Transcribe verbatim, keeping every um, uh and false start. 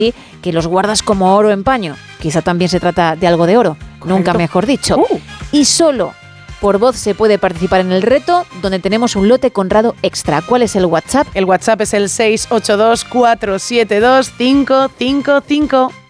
que los guardas como oro en paño. Quizá también se trata de algo de oro, correcto, nunca mejor dicho. Uh. Y solo por voz se puede participar en el reto, donde tenemos un lote Conrado extra. ¿Cuál es el WhatsApp? El WhatsApp es el seis ocho dos, cuatro siete dos, cinco cinco cinco.